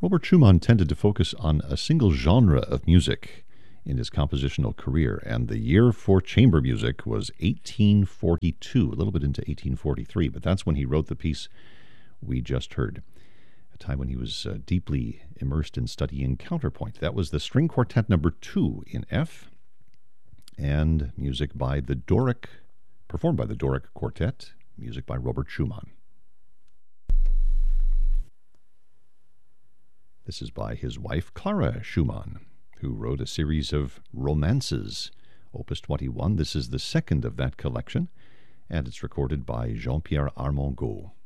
Robert Schumann tended to focus on a single genre of music in his compositional career, and the year for chamber music was 1842, a little bit into 1843, but that's when he wrote the piece we just heard, a time when he was deeply immersed in studying counterpoint. That was the String Quartet number 2 in F, and music by the Doric, performed by the Doric Quartet, music by Robert Schumann. This is by his wife, Clara Schumann, who wrote a series of romances, Opus 21. This is the second of that collection, and it's recorded by Jean-Pierre Armengaud.